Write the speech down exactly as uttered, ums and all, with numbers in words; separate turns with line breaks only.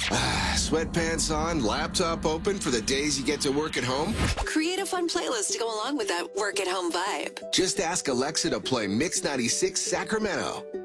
Sweatpants on, laptop open for the days you get to work at home?
Create a fun playlist to go along with that work-at-home vibe.
Just ask Alexa to play Mix ninety-six Sacramento.